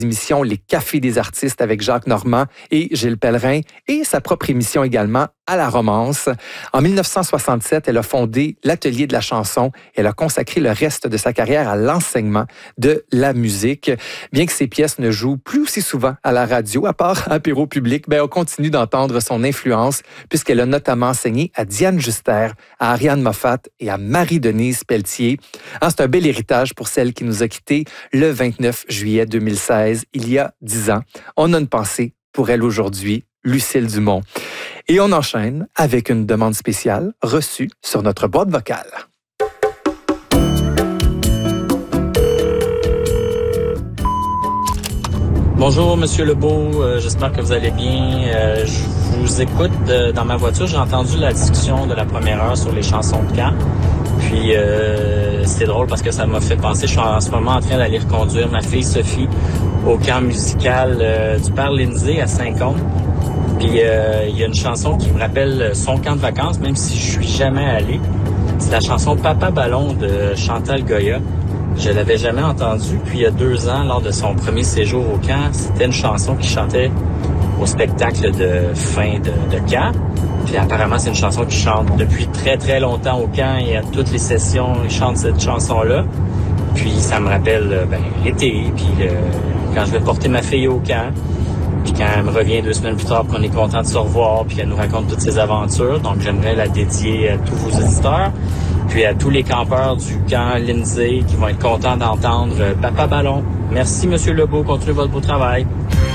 émissions Les Cafés des artistes avec Jacques Normand et Gilles Pellerin et sa propre émission également à la romance. En 1967, elle a fondé l'Atelier de la chanson. Elle a consacré le reste de sa carrière à l'enseignement de la musique. Bien que ses pièces ne jouent plus aussi souvent à la radio, à part apéro public, on continue d'entendre son influence puisqu'elle a notamment enseigné à Diane Juster, à Ariane Moffat et à Marie-Denise Pelletier. C'est un bel héritage pour celle qui nous a quittés le 29 juillet 2016, il y a 10 ans. On a une pensée pour elle aujourd'hui, Lucille Dumont. Et on enchaîne avec une demande spéciale reçue sur notre boîte vocale. Bonjour, Monsieur Lebeau. J'espère que vous allez bien. Je vous écoute dans ma voiture. J'ai entendu la discussion de la première heure sur les chansons de camp. Puis, c'est drôle parce que ça m'a fait penser. Je suis en ce moment en train d'aller reconduire ma fille Sophie au camp musical du Père Lindsay à Saint-Côme. Puis, il y a une chanson qui me rappelle son camp de vacances, même si je suis jamais allé. C'est la chanson Papa Ballon de Chantal Goya. Je l'avais jamais entendue. Puis il y a 2 ans, lors de son premier séjour au camp, c'était une chanson qu'il chantait au spectacle de fin de camp. Puis apparemment, c'est une chanson qu'il chante depuis très, très longtemps au camp. Et à toutes les sessions, il chante cette chanson-là. Puis ça me rappelle l'été, puis quand je vais porter ma fille au camp. Puis quand elle me revient 2 semaines plus tard, qu'on est content de se revoir, puis qu'elle nous raconte toutes ses aventures. Donc j'aimerais la dédier à tous vos auditeurs. Puis à tous les campeurs du camp Lindsay qui vont être contents d'entendre Papa Ballon. Merci, Monsieur Lebeau. Continuez votre beau travail.